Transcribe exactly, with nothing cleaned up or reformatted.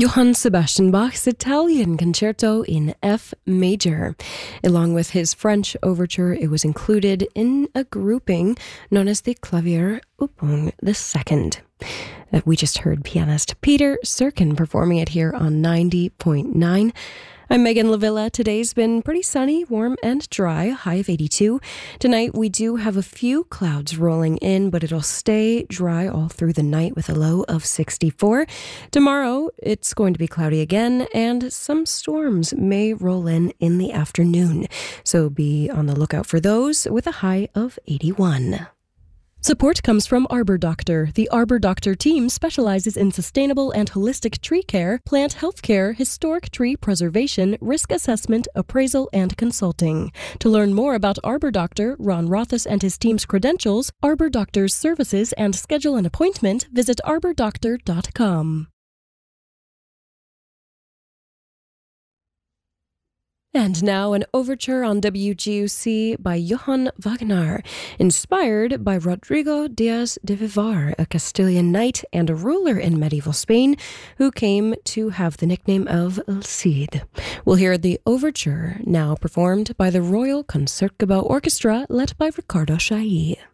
Johann Sebastian Bach's Italian Concerto in F major. Along with his French overture, it was included in a grouping known as the Clavier Opus the Second. We just heard pianist Peter Serkin performing it here on ninety point nine. I'm Megan Lavilla. Today's been pretty sunny, warm and dry, high of eighty-two. Tonight we do have a few clouds rolling in, but it'll stay dry all through the night with a low of sixty-four. Tomorrow it's going to be cloudy again, and some storms may roll in in the afternoon. So be on the lookout for those with a high of eighty-one. Support comes from Arbor Doctor. The Arbor Doctor team specializes in sustainable and holistic tree care, plant health care, historic tree preservation, risk assessment, appraisal, and consulting. To learn more about Arbor Doctor, Ron Rothus and his team's credentials, Arbor Doctor's services, and schedule an appointment, visit arbor doctor dot com. And now an overture on W G U C by Johann Wagner, inspired by Rodrigo Diaz de Vivar, a Castilian knight and a ruler in medieval Spain who came to have the nickname of El Cid. We'll hear the overture, now performed by the Royal Concertgebouw Orchestra, led by Ricardo Chailly.